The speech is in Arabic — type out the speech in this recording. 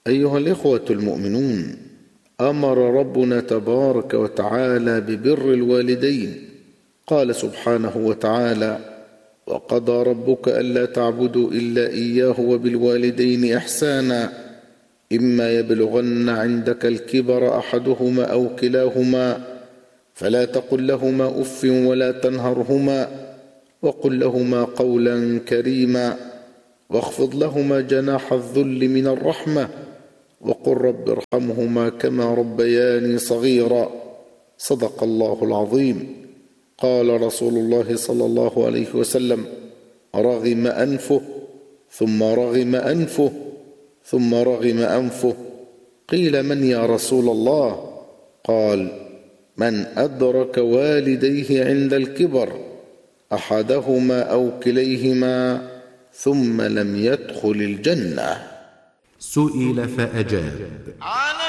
أيها الإخوة المؤمنون، أمر ربنا تبارك وتعالى ببر الوالدين. قال سبحانه وتعالى: وقضى ربك ألا تعبدوا إلا إياه وبالوالدين إحسانا إما يبلغن عندك الكبر أحدهما أو كلاهما فلا تقل لهما أف ولا تنهرهما وقل لهما قولا كريما واخفض لهما جناح الذل من الرحمة وقل رب ارحمهما كما ربياني صغيرا. صدق الله العظيم. قال رسول الله صلى الله عليه وسلم: رغم أنفه ثم رغم أنفه ثم رغم أنفه. قيل: من يا رسول الله؟ قال: من أدرك والديه عند الكبر أحدهما أو كليهما ثم لم يدخل الجنة. سئل فأجاب: